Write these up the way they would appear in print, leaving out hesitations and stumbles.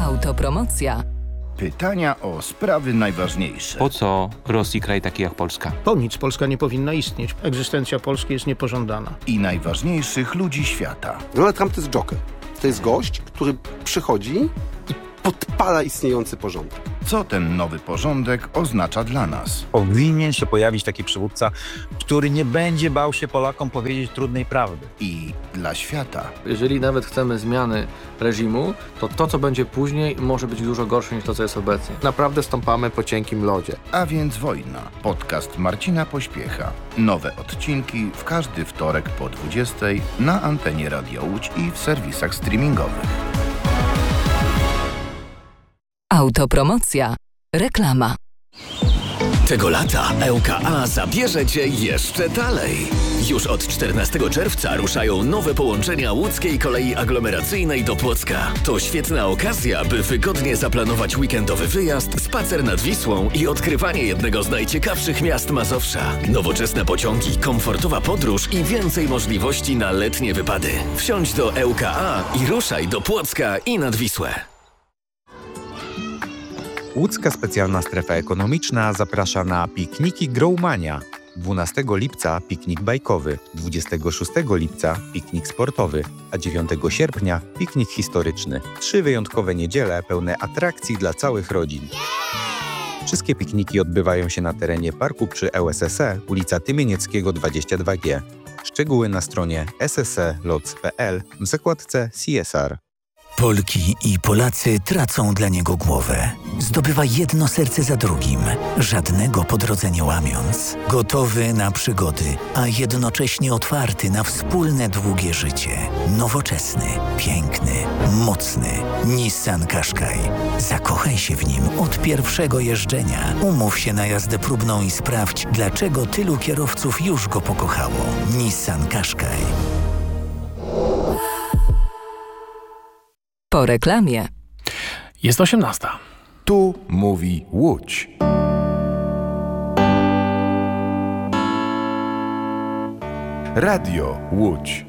Autopromocja. Pytania o sprawy najważniejsze. Po co Rosji kraj taki jak Polska? Po nic Polska nie powinna istnieć. Egzystencja Polski jest niepożądana. I najważniejszych ludzi świata. Donald Trump to jest joker. To jest gość, który przychodzi i podpala istniejący porządek. Co ten nowy porządek oznacza dla nas? Powinien się pojawić taki przywódca, który nie będzie bał się Polakom powiedzieć trudnej prawdy. I dla świata. Jeżeli nawet chcemy zmiany reżimu, to co będzie później może być dużo gorsze niż to, co jest obecnie. Naprawdę stąpamy po cienkim lodzie. A więc wojna. Podcast Marcina Pośpiecha. Nowe odcinki w każdy wtorek po 20:00 na antenie Radio Łódź i w serwisach streamingowych. Autopromocja. Reklama. Tego lata ŁKA zabierze Cię jeszcze dalej. Już od 14 czerwca ruszają nowe połączenia łódzkiej kolei aglomeracyjnej do Płocka. To świetna okazja, by wygodnie zaplanować weekendowy wyjazd, spacer nad Wisłą i odkrywanie jednego z najciekawszych miast Mazowsza. Nowoczesne pociągi, komfortowa podróż i więcej możliwości na letnie wypady. Wsiądź do ŁKA i ruszaj do Płocka i nad Wisłę. Łódzka Specjalna Strefa Ekonomiczna zaprasza na pikniki Growmania. 12 lipca piknik bajkowy, 26 lipca piknik sportowy, a 9 sierpnia piknik historyczny. 3 wyjątkowe niedziele pełne atrakcji dla całych rodzin. Wszystkie pikniki odbywają się na terenie parku przy ŁSSE, ulica Tymienieckiego 22G. Szczegóły na stronie ssloc.pl w zakładce CSR. Polki i Polacy tracą dla niego głowę. Zdobywa jedno serce za drugim, żadnego po drodze nie łamiąc. Gotowy na przygody, a jednocześnie otwarty na wspólne długie życie. Nowoczesny, piękny, mocny. Nissan Qashqai. Zakochaj się w nim od pierwszego jeżdżenia. Umów się na jazdę próbną i sprawdź, dlaczego tylu kierowców już go pokochało. Nissan Qashqai. Po reklamie. Jest 18:00. Tu mówi Łódź. Radio Łódź.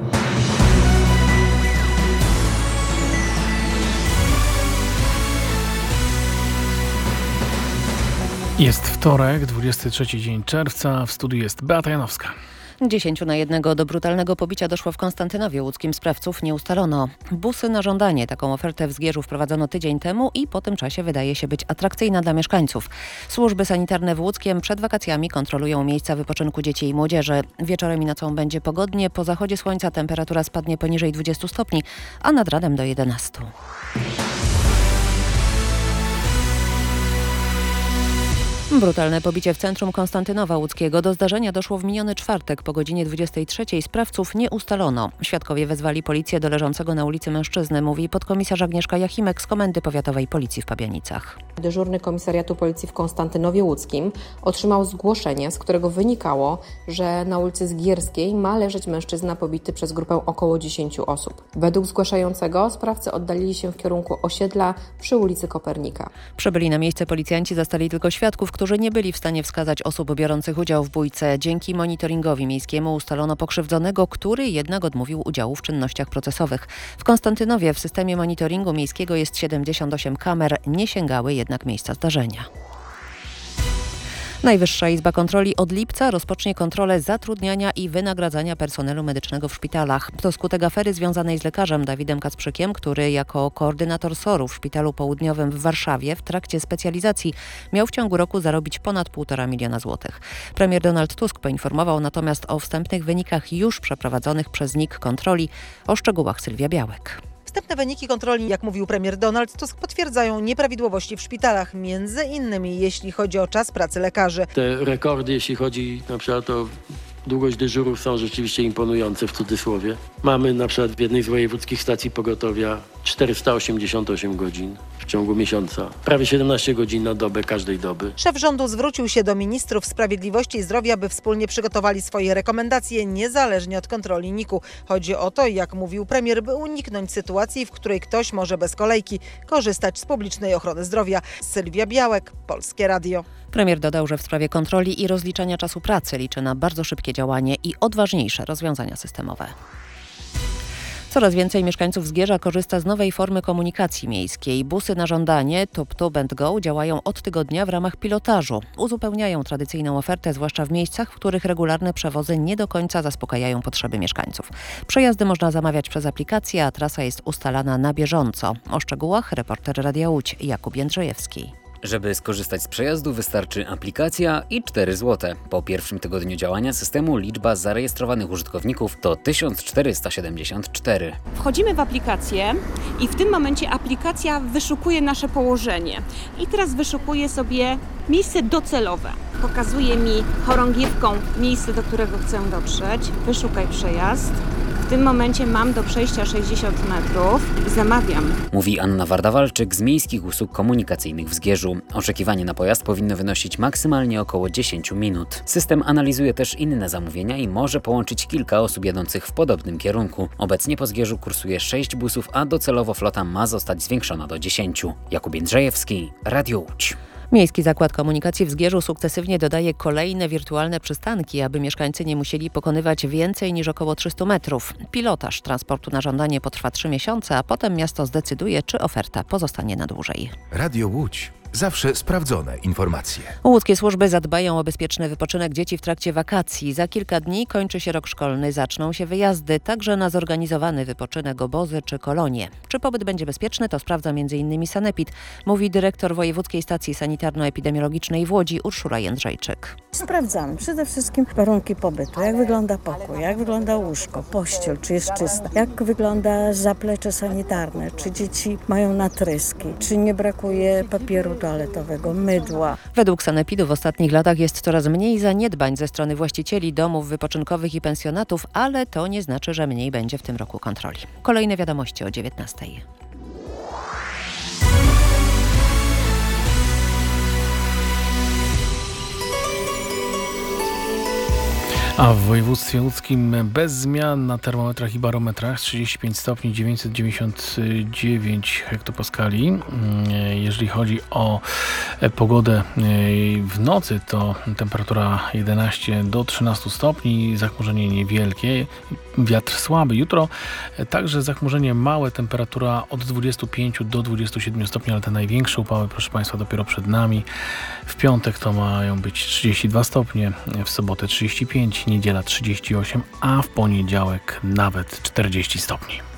Jest wtorek, 23 dzień czerwca. W studiu jest Beata Janowska. 10 na 1 do brutalnego pobicia doszło w Konstantynowie Łódzkim. Sprawców nie ustalono. Busy na żądanie. Taką ofertę w Zgierzu wprowadzono tydzień temu i po tym czasie wydaje się być atrakcyjna dla mieszkańców. Służby sanitarne w Łódzkiem przed wakacjami kontrolują miejsca wypoczynku dzieci i młodzieży. Wieczorem i nocą będzie pogodnie. Po zachodzie słońca temperatura spadnie poniżej 20 stopni, a nad ranem do 11. Brutalne pobicie w centrum Konstantynowa Łódzkiego. Do zdarzenia doszło w miniony czwartek po godzinie 23:00. Sprawców nie ustalono. Świadkowie wezwali policję do leżącego na ulicy mężczyzny, mówi podkomisarz Agnieszka Jachimek z Komendy Powiatowej Policji w Pabianicach. Dyżurny Komisariatu Policji w Konstantynowie Łódzkim otrzymał zgłoszenie, z którego wynikało, że na ulicy Zgierskiej ma leżeć mężczyzna pobity przez grupę około 10 osób. Według zgłaszającego sprawcy oddalili się w kierunku osiedla przy ulicy Kopernika. Przybyli na miejsce policjanci zastali tylko świadków, którzy nie byli w stanie wskazać osób biorących udział w bójce. Dzięki monitoringowi miejskiemu ustalono pokrzywdzonego, który jednak odmówił udziału w czynnościach procesowych. W Konstantynowie w systemie monitoringu miejskiego jest 78 kamer, nie sięgały jednak miejsca zdarzenia. Najwyższa Izba Kontroli od lipca rozpocznie kontrolę zatrudniania i wynagradzania personelu medycznego w szpitalach. To skutek afery związanej z lekarzem Dawidem Kacprzykiem, który jako koordynator SOR-u w Szpitalu Południowym w Warszawie w trakcie specjalizacji miał w ciągu roku zarobić ponad 1,5 miliona złotych. Premier Donald Tusk poinformował natomiast o wstępnych wynikach już przeprowadzonych przez NIK kontroli. O szczegółach Sylwia Białek. Wstępne wyniki kontroli, jak mówił premier Donald Tusk, potwierdzają nieprawidłowości w szpitalach, między innymi jeśli chodzi o czas pracy lekarzy. Te rekordy, jeśli chodzi na przykład o długość dyżurów, są rzeczywiście imponujące w cudzysłowie. Mamy na przykład w jednej z wojewódzkich stacji pogotowia 488 godzin w ciągu miesiąca. Prawie 17 godzin na dobę każdej doby. Szef rządu zwrócił się do ministrów sprawiedliwości i zdrowia, by wspólnie przygotowali swoje rekomendacje niezależnie od kontroli NIK-u. Chodzi o to, jak mówił premier, by uniknąć sytuacji, w której ktoś może bez kolejki korzystać z publicznej ochrony zdrowia. Sylwia Białek, Polskie Radio. Premier dodał, że w sprawie kontroli i rozliczania czasu pracy liczy na bardzo szybkie działanie i odważniejsze rozwiązania systemowe. Coraz więcej mieszkańców Zgierza korzysta z nowej formy komunikacji miejskiej. Busy na żądanie Tub Tub and Go działają od tygodnia w ramach pilotażu. Uzupełniają tradycyjną ofertę, zwłaszcza w miejscach, w których regularne przewozy nie do końca zaspokajają potrzeby mieszkańców. Przejazdy można zamawiać przez aplikację, a trasa jest ustalana na bieżąco. O szczegółach reporter Radia Łódź Jakub Jędrzejewski. Żeby skorzystać z przejazdu, wystarczy aplikacja i 4 zł. Po pierwszym tygodniu działania systemu liczba zarejestrowanych użytkowników to 1474. Wchodzimy w aplikację i w tym momencie aplikacja wyszukuje nasze położenie. I teraz wyszukuje sobie miejsce docelowe. Pokazuje mi chorągiewką miejsce, do którego chcę dotrzeć. Wyszukaj przejazd. W tym momencie mam do przejścia 60 metrów i zamawiam. Mówi Anna Wardawalczyk z Miejskich Usług Komunikacyjnych w Zgierzu. Oczekiwanie na pojazd powinno wynosić maksymalnie około 10 minut. System analizuje też inne zamówienia i może połączyć kilka osób jadących w podobnym kierunku. Obecnie po Zgierzu kursuje 6 busów, a docelowo flota ma zostać zwiększona do 10. Jakub Jędrzejewski, Radio Łódź. Miejski Zakład Komunikacji w Zgierzu sukcesywnie dodaje kolejne wirtualne przystanki, aby mieszkańcy nie musieli pokonywać więcej niż około 300 metrów. Pilotaż transportu na żądanie potrwa 3 miesiące, a potem miasto zdecyduje, czy oferta pozostanie na dłużej. Radio Łódź. Zawsze sprawdzone informacje. Łódzkie służby zadbają o bezpieczny wypoczynek dzieci w trakcie wakacji. Za kilka dni kończy się rok szkolny, zaczną się wyjazdy, także na zorganizowany wypoczynek, obozy czy kolonie. Czy pobyt będzie bezpieczny, to sprawdza m.in. Sanepid, mówi dyrektor Wojewódzkiej Stacji Sanitarno-Epidemiologicznej w Łodzi Urszula Jędrzejczyk. Sprawdzamy przede wszystkim warunki pobytu, jak wygląda pokój, jak wygląda łóżko, pościel, czy jest czysta, jak wygląda zaplecze sanitarne, czy dzieci mają natryski, czy nie brakuje papieru toaletowego, mydła. Według Sanepidu w ostatnich latach jest coraz mniej zaniedbań ze strony właścicieli domów wypoczynkowych i pensjonatów, ale to nie znaczy, że mniej będzie w tym roku kontroli. Kolejne wiadomości o 19:00. A w województwie łódzkim bez zmian na termometrach i barometrach 35 stopni 999 hektopaskali. Jeżeli chodzi o pogodę w nocy, to temperatura 11 do 13 stopni, zachmurzenie niewielkie, wiatr słaby. Jutro także zachmurzenie małe, temperatura od 25 do 27 stopni, ale te największe upały, proszę Państwa, dopiero przed nami. W piątek to mają być 32 stopnie, w sobotę 35, niedziela 38, a w poniedziałek nawet 40 stopni.